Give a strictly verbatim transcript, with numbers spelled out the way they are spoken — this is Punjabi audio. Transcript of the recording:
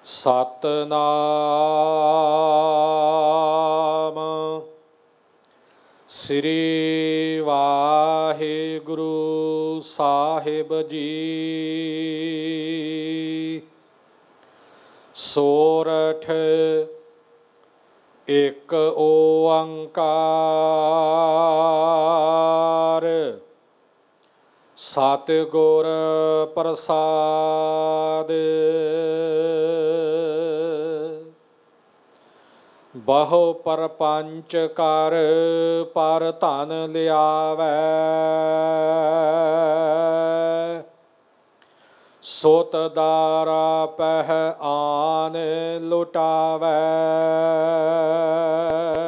ਸਤਨਾਮ ਸ੍ਰੀ ਵਾਹਿਗੁਰੂ ਸਾਹਿਬ ਜੀ। ਸੋਰਠ ਇੱਕ ਓੰਕਾਰ ਸਤਿਗੁਰ ਪ੍ਰਸਾਦਿ। ਬਹੁ ਪਰਪੰਚ ਕਰ ਪਰ ਧਨ ਲਿਆਵੈ, ਸੁਤ ਦਾਰਾ ਪਹਿ ਆਨ ਲੁਟਾਵੈ।